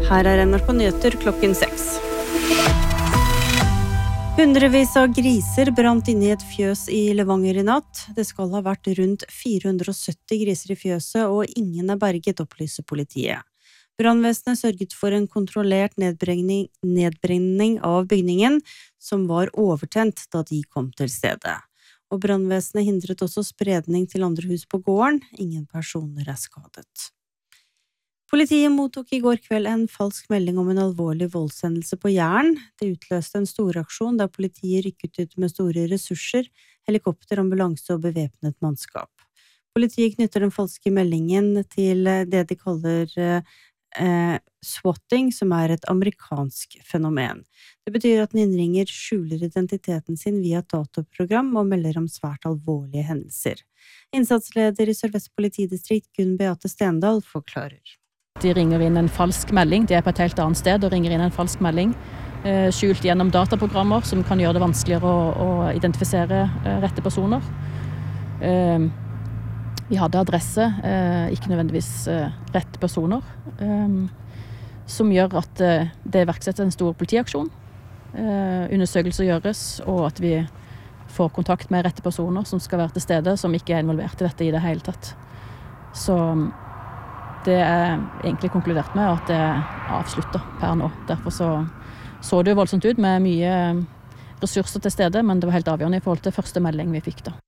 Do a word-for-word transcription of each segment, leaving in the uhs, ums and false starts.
Her er N R K Nyheter klokken seks. Hundrevis av griser brant inne i et fjøs i Levanger i natt. Det skal ha vært rundt fire hundre og sytti griser i fjøset, og ingen er berget, opplyser politiet. Brannvesenet sørget for en kontrollert nedbrenning, nedbrenning av bygningen, som var overtent da de kom til stedet. Og brannvesenet hindret også spredning til andre hus på gården. Ingen personer er skadet. Politiet mottok i går kveld en falsk melding om en alvorlig voldshendelse på Jæren. Det utløste en storaksjon der politiet rykket ut med store ressurser, helikopter, ambulanse og bevæpnet mannskap. Politiet knytter den falske meldingen til det de kaller eh, swatting, som er et amerikansk fenomen. Det betyr at den innringer skjuler identiteten sin via et dataprogram og melder om svært alvorlige hendelser. Innsatsleder i Sør-Vest politidistrikt, Gunn Beate Stendal, forklarer. De ringer inn en falsk melding, de er på et helt annet sted og ringer inn en falsk melding, eh, skjult gjennom dataprogrammer som kan gjøre det vanskeligere å, å identifisere eh, rette personer. Eh, vi hadde adresse, eh, ikke nødvendigvis eh, rette personer, eh, som gjør at eh, det iverksettes en stor politiaksjon. Eh, undersøkelser gjøres, og at vi får kontakt med rette personer som skal være til stede, som ikke er involvert i dette i det hele tatt. Så det er egentlig konkludert med at det er avsluttet per nå. Derfor så, så det jo voldsomt ut med mye ressurser til stede, men det var helt avgjørende i forhold til første melding vi fikk da.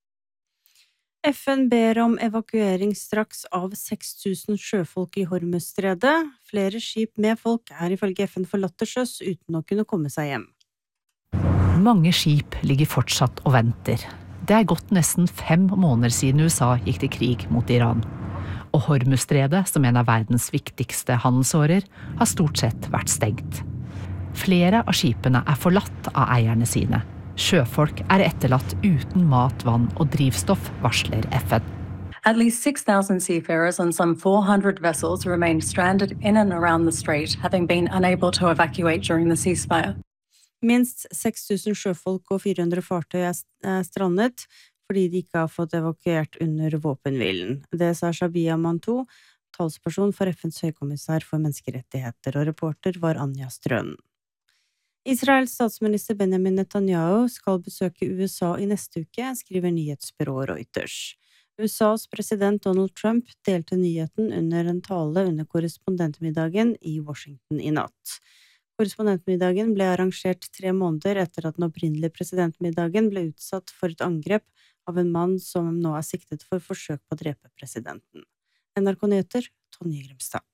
F N ber om evakuering straks av seks tusen sjøfolk i Hormuzstredet. Flere skip med folk er ifølge F N forlatt til sjøs uten å kunne komme seg hjem. Mange skip ligger fortsatt og venter. Det er gått nesten fem måneder siden U S A gikk til krig mot Iran. Og Hormuzstredet, som en av verdens viktigste handelsårer, har stort sett vært stengt. Flere av skipene er forlatt av eierne sine. Sjøfolk er etterlatt uten mat, vann og drivstoff, varsler F N. At least six thousand seafarers on some four hundred vessels remain stranded in and around the strait, having been unable to evacuate during the ceasefire. Minst seks tusen sjøfolk og fire hundre fartøy er strandet, fordi de ikke har fått evakuert under våpenhvilen. Det sa Shabia Mantou, talsperson for F N's høykommissær for menneskerettigheter, og reporter var Anja Strønen. Israels statsminister Benjamin Netanyahu skal besøke U S A i neste uke, skriver nyhetsbyrået Reuters. U S A's president Donald Trump delte nyheten under en tale under korrespondentmiddagen i Washington i natt. Korrespondentmiddagen ble arrangert tre måneder etter at den opprinnelige presidentmiddagen ble utsatt for et angrep av en mann som nå er siktet for forsøk på å drepe presidenten. N R K Nyheter, Tonje Grimstad.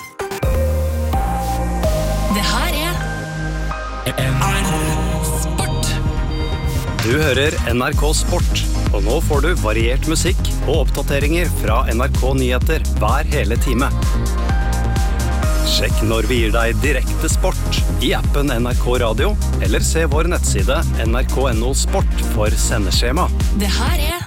Det her er N R K Sport. Du hører N R K Sport, og nå får du variert musikk og oppdateringer fra N R K Nyheter hver hele time. Sjekk når vi gir deg direkte sport i appen N R K Radio, eller se vår nettside N R K punktum N O Sport for sendeskjema. Det her er